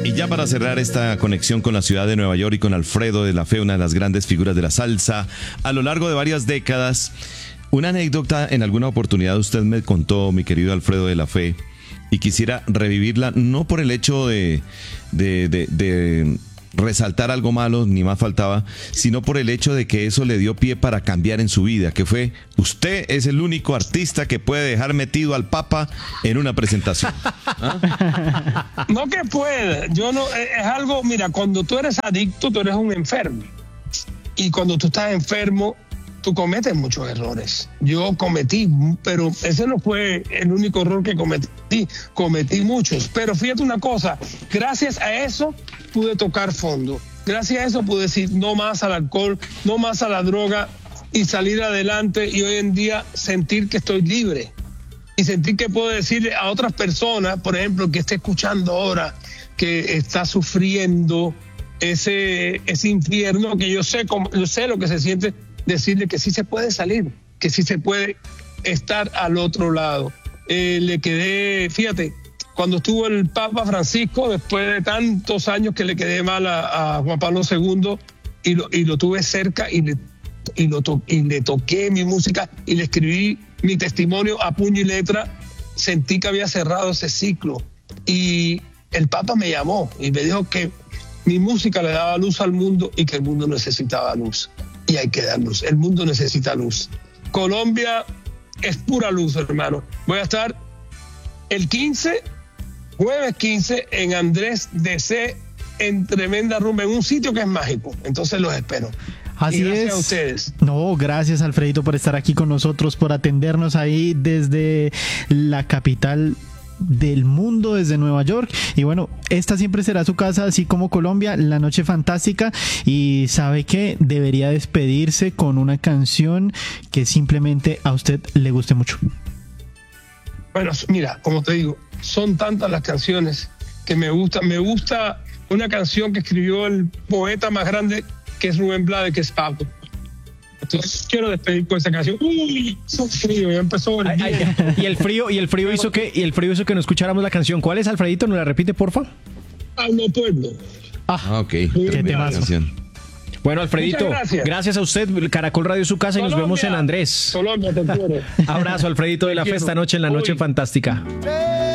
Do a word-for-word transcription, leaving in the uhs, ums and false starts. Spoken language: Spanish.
Y ya para cerrar esta conexión con la ciudad de Nueva York y con Alfredo de la Fe, una de las grandes figuras de la salsa, a lo largo de varias décadas, una anécdota en alguna oportunidad usted me contó, mi querido Alfredo de la Fe, y quisiera revivirla, no por el hecho de, de, de, de resaltar algo malo, ni más faltaba, sino por el hecho de que eso le dio pie para cambiar en su vida, que fue: usted es el único artista que puede dejar metido al Papa en una presentación. ¿Ah? No que puede, yo no, es algo, mira, cuando tú eres adicto, tú eres un enfermo. Y cuando tú estás enfermo, tú cometes muchos errores. Yo cometí, pero ese no fue el único error que cometí. Cometí muchos. Pero fíjate una cosa, gracias a eso pude tocar fondo. Gracias a eso pude decir no más al alcohol, no más a la droga y salir adelante y hoy en día sentir que estoy libre. Y sentir que puedo decirle a otras personas, por ejemplo, que esté escuchando ahora, que está sufriendo ese, ese infierno, que yo sé, cómo, yo sé lo que se siente, decirle que sí se puede salir, que sí se puede estar al otro lado. Eh, le quedé, fíjate, cuando estuvo el Papa Francisco, después de tantos años que le quedé mal a, a Juan Pablo segundo, y lo, y lo tuve cerca y le, y, lo to, y le toqué mi música y le escribí mi testimonio a puño y letra, sentí que había cerrado ese ciclo. Y el Papa me llamó y me dijo que mi música le daba luz al mundo y que el mundo necesitaba luz. Y hay que dar luz. El mundo necesita luz. Colombia es pura luz, hermano. Voy a estar el quince, jueves quince, en Andrés D C, en tremenda rumba, en un sitio que es mágico. Entonces los espero. Así y gracias es. a ustedes. No, gracias, Alfredito, por estar aquí con nosotros, por atendernos ahí desde la capital del mundo, desde Nueva York. Y bueno, esta siempre será su casa, así como Colombia, La Noche Fantástica. Y sabe que debería despedirse con una canción que simplemente a usted le guste mucho. Bueno, mira, como te digo, son tantas las canciones que me gustan. Me gusta una canción que escribió el poeta más grande, que es Rubén Blades, que es Pablo. Entonces quiero despedir con esa canción. Uy, es frío, ya empezó el ay, ay, y el frío, y el frío hizo que, y el frío hizo que no escucháramos la canción. ¿Cuál es, Alfredito? ¿Nos la repite, porfa? Pablo Pueblo. Ah, ah ok. Qué temazo. Bueno, Alfredito, gracias. gracias a usted. Caracol Radio es su casa. Colombia, y nos vemos en Andrés. Colombia, te quiero. Abrazo, Alfredito de la Fe, esta noche en La Noche Uy. Fantástica.